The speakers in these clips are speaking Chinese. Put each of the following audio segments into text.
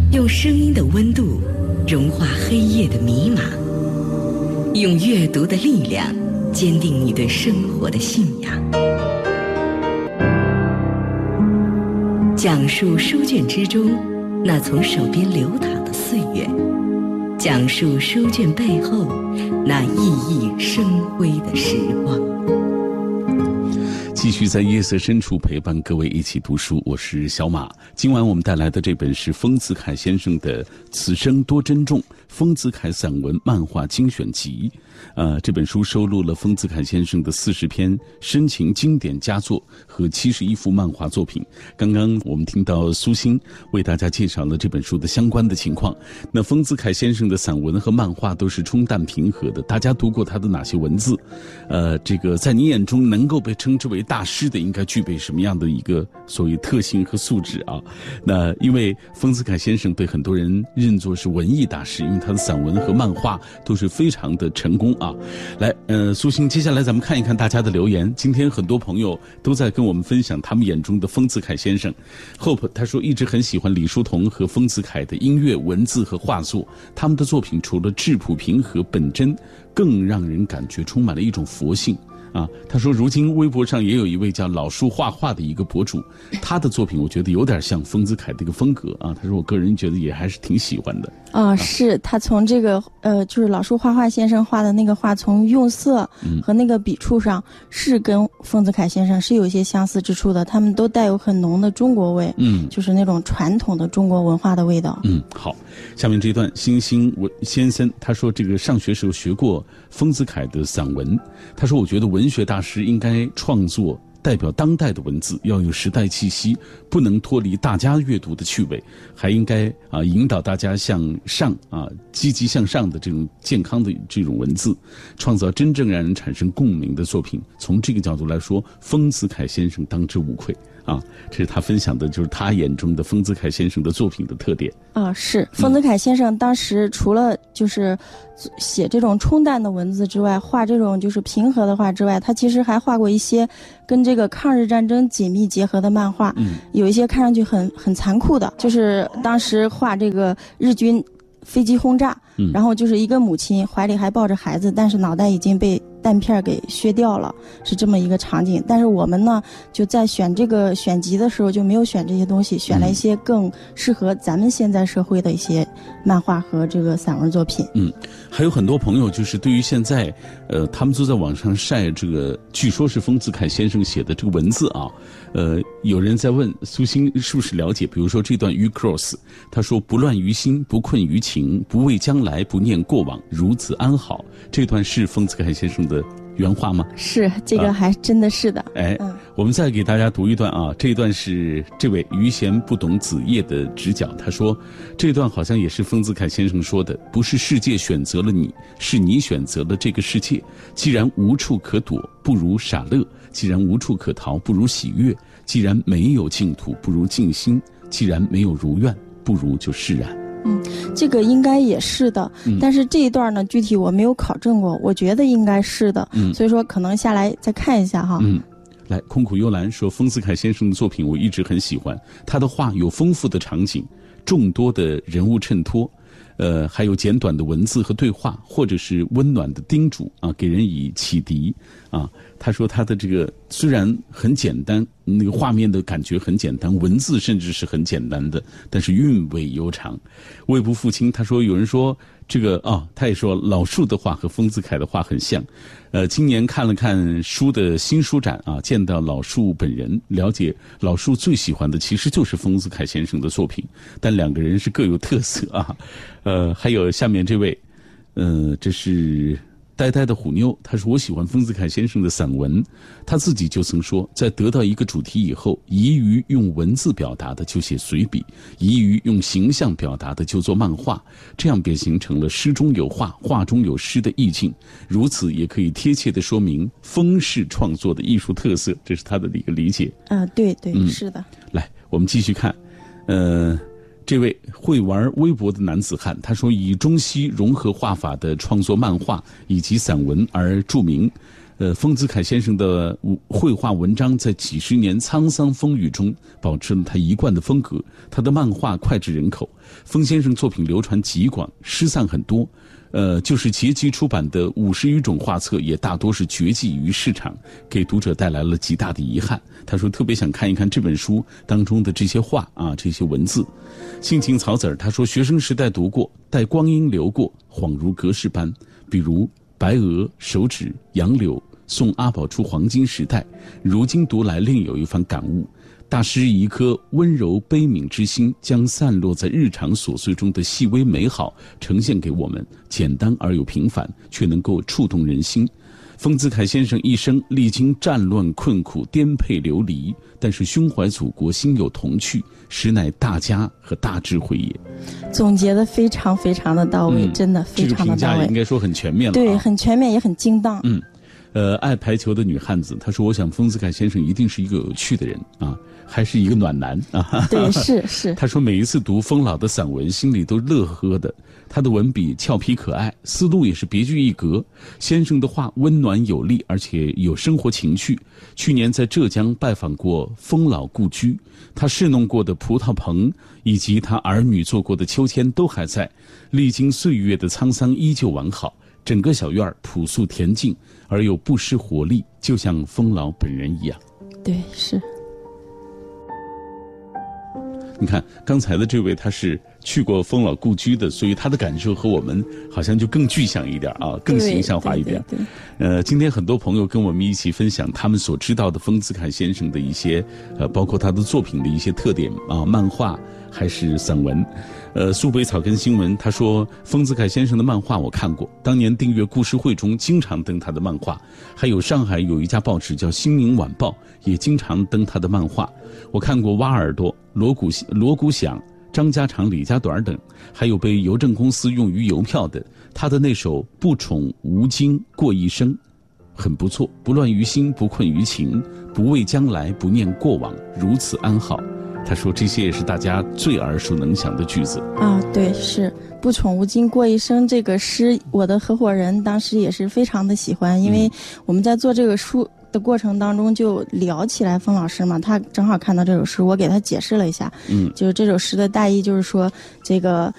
用声音的温度融化黑夜的迷茫，用阅读的力量坚定你对生活的信仰。讲述书卷之中那从手边流淌的岁月，讲述书卷背后那熠熠生辉的时光。 继续在夜色深处陪伴各位一起读书，我是小马。今晚我们带来的这本是丰子恺先生的《此生多珍重》丰子恺散文漫画精选集。这本书收录了丰子恺先生的40篇深情经典佳作和71幅漫画作品。刚刚我们听到苏欣为大家介绍了这本书的相关的情况。那丰子恺先生的散文和漫画都是冲淡平和的，大家读过他的哪些文字？这个在你眼中能够被称之为大师的应该具备什么样的一个所谓特性和素质啊？那因为丰子恺先生被很多人认作是文艺大师，因为他的散文和漫画都是非常的成功啊。来，苏欣，接下来咱们看一看大家的留言。今天很多朋友都在跟我们分享他们眼中的丰子恺先生。Hope 他说一直很喜欢李叔同和丰子恺的音乐、文字和画作，他们的作品除了质朴平和本真，更让人感觉充满了一种佛性。他说如今微博上也有一位叫老树画画的一个博主，他的作品我觉得有点像丰子恺的一个风格啊。他说我个人觉得也还是挺喜欢的。 是他从这个就是老树画画先生画的那个画，从用色和那个笔触上是跟丰子恺先生是有一些相似之处的，他们都带有很浓的中国味，就是那种传统的中国文化的味道。 好，下面这段星星先生他说这个上学时候学过丰子恺的散文，他说我觉得文学大师应该创作代表当代的文字，要有时代气息，不能脱离大家阅读的趣味，还应该引导大家向上积极向上的这种健康的这种文字，创造真正让人产生共鸣的作品。从这个角度来说，丰子恺先生当之无愧啊。这是他分享的，就是他眼中的丰子恺先生的作品的特点。 是丰子恺先生当时除了就是写这种冲淡的文字之外，画这种就是平和的画之外，他其实还画过一些跟这个抗日战争紧密结合的漫画，有一些看上去很残酷的，就是当时画这个日军飞机轰炸，然后就是一个母亲怀里还抱着孩子，但是脑袋已经被弹片给削掉了，是这么一个场景。但是我们呢就在选这个选集的时候就没有选这些东西，选了一些更适合咱们现在社会的一些漫画和这个散文作品。 还有很多朋友就是对于现在他们都在网上晒这个据说是丰子恺先生写的这个文字啊，有人在问苏欣是不是了解，比如说这段于 cross 他说不乱于心，不困于情，不畏将来，不念过往，如此安好，这段是丰子恺先生的原话吗？ 是，这个还真的是的。 我们再给大家读一段啊，这一段是这位余弦不懂子夜的直角，他说这段好像也是丰子恺先生说的，不是世界选择了你，是你选择了这个世界。既然无处可躲，不如傻乐；既然无处可逃，不如喜悦；既然没有净土，不如静心；既然没有如愿，不如就释然。 这个应该也是的，但是这一段呢具体我没有考证过，我觉得应该是的，所以说可能下来再看一下哈。 来，空苦幽兰说丰子恺先生的作品我一直很喜欢，他的画有丰富的场景，众多的人物衬托，还有简短的文字和对话，或者是温暖的叮嘱给人以启迪他说他的这个虽然很简单，那个画面的感觉很简单，文字甚至是很简单的，但是韵味悠长。未不父亲他说有人说这个他也说老树的画和丰子恺的画很像。今年看了看书的新书展见到老树本人，了解老树最喜欢的其实就是丰子恺先生的作品，但两个人是各有特色还有下面这位这是呆呆的虎妞，他说我喜欢丰子恺先生的散文，他自己就曾说，在得到一个主题以后，宜于用文字表达的就写随笔，宜于用形象表达的就做漫画，这样便形成了诗中有画，画中有诗的意境，如此也可以贴切地说明丰式创作的艺术特色，这是他的一个理解。 对，是的。 来，我们继续看这位会玩微博的男子汉，他说以中西融合画法的创作漫画以及散文而著名， 丰子恺先生的绘画文章在几十年沧桑风雨中保持了他一贯的风格，他的漫画脍炙人口，丰先生作品流传极广，失散很多。就是结集出版的50余种画册也大多是绝迹于市场，给读者带来了极大的遗憾。他说特别想看一看这本书当中的这些画啊，这些文字。性情草籽儿他说学生时代读过，待光阴流过，恍如隔世般。比如白鹅、手指、杨柳，送阿宝出黄金时代，如今读来另有一番感悟。大师以一颗温柔悲悯之心，将散落在日常琐碎中的细微美好呈现给我们，简单而又平凡，却能够触动人心。丰子恺先生一生历经战乱困苦，颠沛流离，但是胸怀祖国，心有童趣，实乃大家和大智慧也。 总结的非常非常的到位，真的非常的到位。 这个评价应该说很全面了， 对，很全面也很精当。 爱排球的女汉子她说，我想丰子恺先生一定是一个有趣的人啊，还是一个暖男啊。 对，是。 他说每一次读丰老的散文，心里都乐呵的。他的文笔俏皮可爱，思路也是别具一格。先生的话温暖有力，而且有生活情趣。去年在浙江拜访过丰老故居，他侍弄过的葡萄棚以及他儿女做过的秋千都还在，历经岁月的沧桑依旧完好。整个小院朴素恬静，而又不失活力，就像丰老本人一样。 对，是。 你看刚才的这位他是去过丰老故居的，所以他的感受和我们好像就更具象一点啊，更形象化一点。 对。 今天很多朋友跟我们一起分享他们所知道的丰子恺先生的一些包括他的作品的一些特点啊，漫画还是散文。苏北草根新闻他说，丰子恺先生的漫画我看过，当年订阅故事会中经常登他的漫画，还有上海有一家报纸叫《新民晚报》，也经常登他的漫画。我看过挖耳朵、锣鼓响、张家长、李家短等，还有被邮政公司用于邮票的。他的那首不宠无惊过一生很不错，不乱于心，不困于情，不畏将来，不念过往，如此安好。他说这些也是大家最耳熟能详的句子啊。对，是不宠无惊过一生这个诗，我的合伙人当时也是非常的喜欢，因为我们在做这个书的过程当中就聊起来丰老师嘛，他正好看到这首诗，我给他解释了一下，就是这首诗的大意就是说这个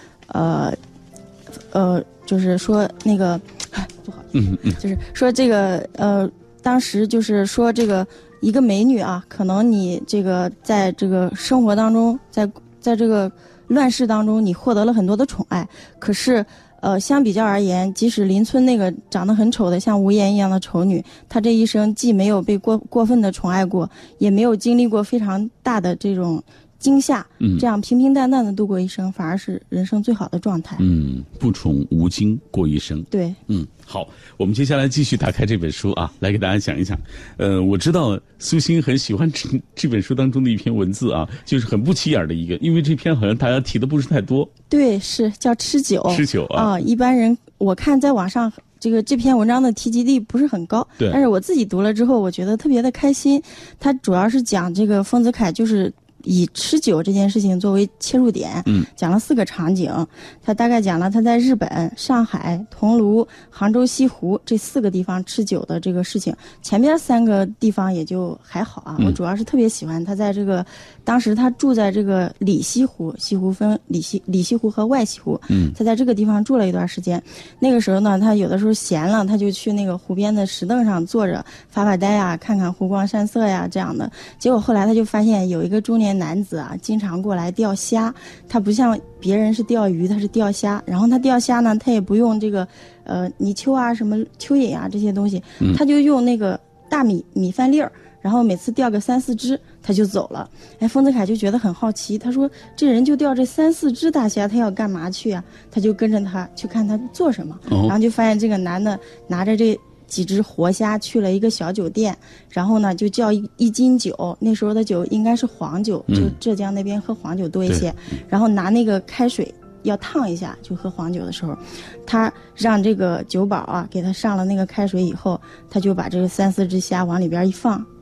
就是说那个不好，就是说这个当时就是说这个一个美女啊，可能你这个在这个生活当中，在这个乱世当中，你获得了很多的宠爱，可是相比较而言，即使邻村那个长得很丑的像无言一样的丑女，她这一生既没有被过分的宠爱过，也没有经历过非常大的这种惊吓，这样平平淡淡的度过一生，反而是人生最好的状态。 不宠无惊过一生。 对， 好，我们接下来继续打开这本书啊，来给大家讲一讲。我知道苏欣很喜欢这本书当中的一篇文字啊，就是很不起眼的一个，因为这篇好像大家提的不是太多。对， 是叫吃酒。 吃酒啊， 一般人我看在网上这篇文章的提及率不是很高， 对， 但是我自己读了之后，我觉得特别的开心。它主要是讲这个丰子恺就是以吃酒这件事情作为切入点，讲了4个场景。他大概讲了他在日本、上海、桐庐、杭州西湖这4个地方吃酒的这个事情。前边3个地方也就还好啊，我主要是特别喜欢他在这个当时他住在这个里西湖，西湖分里西湖和外西湖，他在这个地方住了一段时间。那个时候呢，他有的时候闲了，他就去那个湖边的石凳上坐着发发呆呀，看看湖光山色呀这样的。结果后来他就发现有一个中年男子啊，经常过来钓虾，他不像别人是钓鱼，他是钓虾。然后他钓虾呢，他也不用这个泥鳅啊、什么蚯蚓啊这些东西，他就用那个大米饭粒儿，然后每次钓个3-4只，他就走了。丰子恺就觉得很好奇，他说这人就钓这3-4只大虾，他要干嘛去啊？他就跟着他去看他做什么，然后就发现这个男的拿着这几只活虾去了一个小酒店，然后呢就叫一斤酒，那时候的酒应该是黄酒，就浙江那边喝黄酒多一些，然后拿那个开水要烫一下，就喝黄酒的时候，他让这个酒保啊给他上了那个开水以后，他就把这个3-4只虾往里边一放，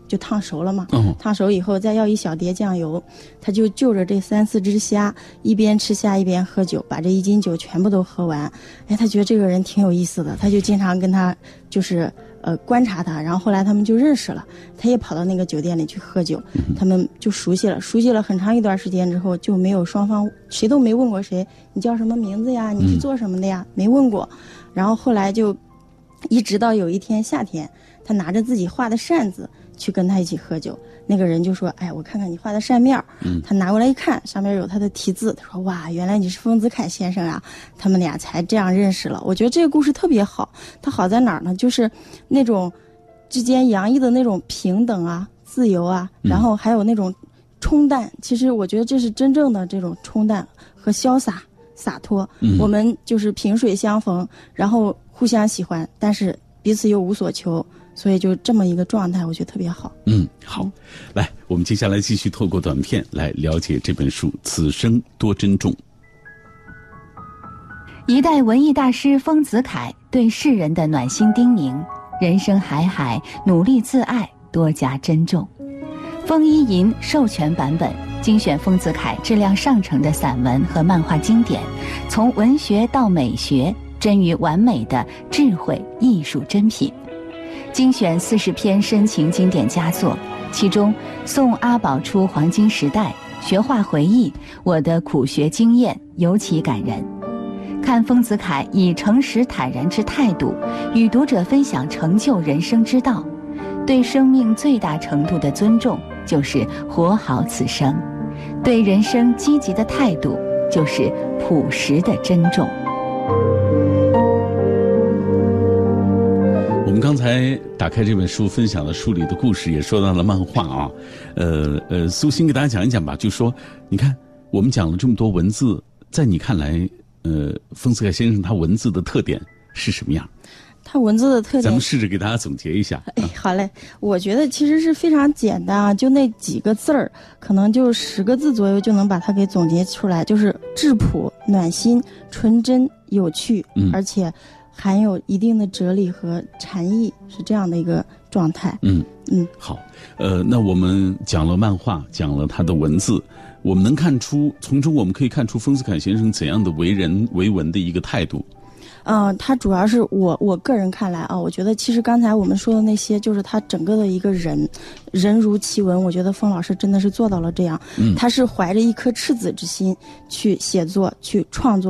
就烫熟了嘛，烫熟以后再要一小碟酱油，他就就着这3-4只虾，一边吃虾一边喝酒，把这1斤酒全部都喝完。哎，他觉得这个人挺有意思的，他就经常跟他就是观察他，然后后来他们就认识了，他也跑到那个酒店里去喝酒，他们就熟悉了很长一段时间之后，就没有双方谁都没问过谁你叫什么名字呀，你是做什么的呀，没问过。然后后来就一直到有一天夏天，他拿着自己画的扇子去跟他一起喝酒，那个人就说，哎，我看看你画的扇面，他拿过来一看，上面有他的题字，他说，哇，原来你是丰子恺先生啊，他们俩才这样认识了。我觉得这个故事特别好，它好在哪儿呢？就是那种之间洋溢的那种平等啊、自由啊，然后还有那种冲淡，其实我觉得这是真正的这种冲淡和潇洒洒脱。我们就是萍水相逢，然后互相喜欢，但是彼此又无所求，所以就这么一个状态，我觉得特别好。 好，来，我们接下来继续透过短片来了解这本书《此生多珍重》。 一代文艺大师丰子恺对世人的暖心叮咛：人生海海，努力自爱，多加珍重。丰一银授权版本精选丰子恺质量上乘的散文和漫画经典，从文学到美学，臻于完美的智慧艺术珍品。精选40篇深情经典佳作，其中送阿宝出黄金时代、学画回忆、我的苦学经验尤其感人。看丰子恺以诚实坦然之态度与读者分享成就人生之道，对生命最大程度的尊重就是活好此生，对人生积极的态度就是朴实的珍重。 我们刚才打开这本书，分享了书里的故事，也说到了漫画啊。苏欣给大家讲一讲吧，就说你看我们讲了这么多文字，在你看来，丰子恺先生他文字的特点是什么样？ 他文字的特点， 咱们试着给大家总结一下。 好嘞，我觉得其实是非常简单啊，就那几个字儿，可能就10个字左右就能把它给总结出来，就是质朴、暖心、纯真、有趣，而且含有一定的哲理和禅意，是这样的一个状态。 好，那我们讲了漫画，讲了他的文字，我们能看出，从中我们可以看出丰子恺先生怎样的为人为文的一个态度。 他主要是我个人看来啊，我觉得其实刚才我们说的那些，就是他整个的一个人如其文，我觉得丰老师真的是做到了这样。他是怀着一颗赤子之心去写作、去创作。